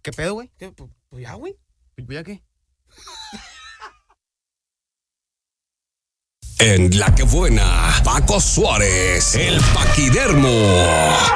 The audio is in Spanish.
¿Qué pedo, güey? Pues ya, güey. ¿Ya qué? En La Que Buena, Paco Suárez, el paquidermo.